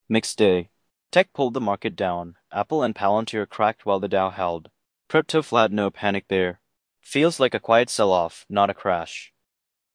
Mixed day. Tech pulled the market down. Apple and Palantir cracked while the Dow held. Crypto flat, no panic there. Feels like a quiet sell-off, not a crash.